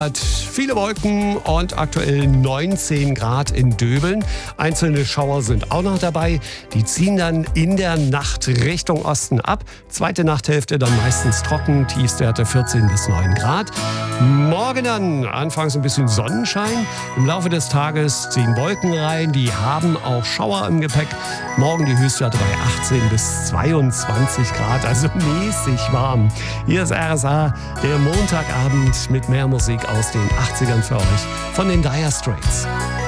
Hat viele Wolken und aktuell 19 Grad in Döbeln. Einzelne Schauer sind auch noch dabei. Die ziehen dann in der Nacht Richtung Osten ab. Zweite Nachthälfte dann meistens trocken, Tiefstwerte 14 bis 9 Grad. Morgen dann anfangs ein bisschen Sonnenschein. Im Laufe des Tages ziehen Wolken rein. Die haben auch Schauer im Gepäck. Morgen die Höchstwerte bei 18 bis 22 Grad, also mäßig warm. Hier ist RSA, der Montagabend mit mehr Musik aus den 80ern für euch von den Dire Straits.